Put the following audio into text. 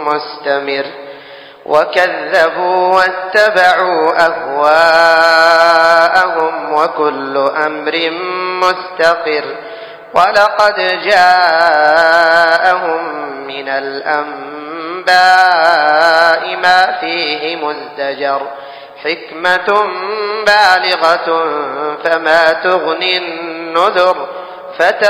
مستمر وكذبوا واتبعوا أهواءهم وكل أمر مستقر ولقد جاءهم من الأنباء ما فيه مزدجر حكمة بالغة فما تغني النذر